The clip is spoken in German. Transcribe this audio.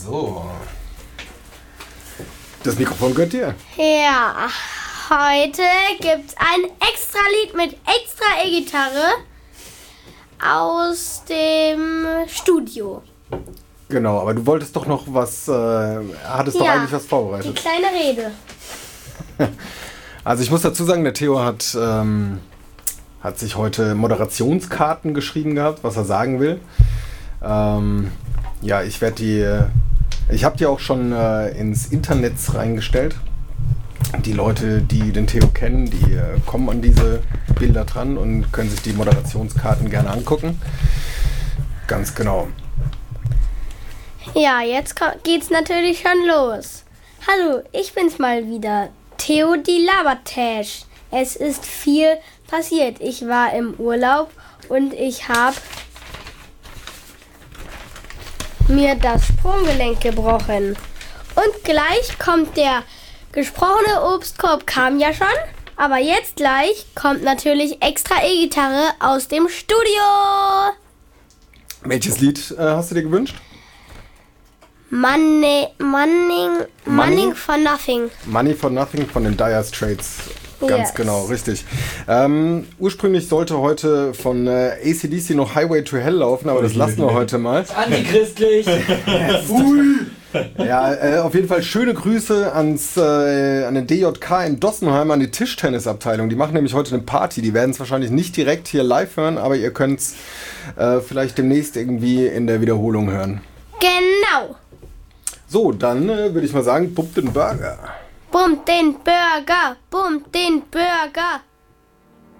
So. Das Mikrofon gehört dir. Ja, heute gibt's ein extra Lied mit extra E-Gitarre aus dem Studio. Genau, aber du wolltest doch noch was, hattest doch eigentlich was vorbereitet. Die kleine Rede. Also ich muss dazu sagen, der Theo hat sich heute Moderationskarten geschrieben gehabt, was er sagen will. Ja, ich habe die auch schon ins Internet reingestellt. Die Leute, die den Theo kennen, die kommen an diese Bilder dran und können sich die Moderationskarten gerne angucken. Ganz genau. Ja, jetzt geht's natürlich schon los. Hallo, ich bin's mal wieder, Theo die Labertash. Es ist viel passiert. Ich war im Urlaub und ich habe mir das Sprunggelenk gebrochen. Und gleich kommt der gesprochene Obstkorb, kam ja schon. Aber jetzt gleich kommt natürlich extra E-Gitarre aus dem Studio. Welches Lied hast du dir gewünscht? Money for Nothing. Money for Nothing von den Dire Straits. Ganz genau, richtig. Ursprünglich sollte heute von AC/DC noch Highway to Hell laufen, aber das lassen wir heute mal. Das ist antichristlich. Ja, auf jeden Fall schöne Grüße an den DJK in Dossenheim, an die Tischtennisabteilung. Die machen nämlich heute eine Party. Die werden es wahrscheinlich nicht direkt hier live hören, aber ihr könnt es vielleicht demnächst irgendwie in der Wiederholung hören. Genau. So, dann würde ich mal sagen, pumpt den Burger. Pumpt den Burger, pumpt den Burger.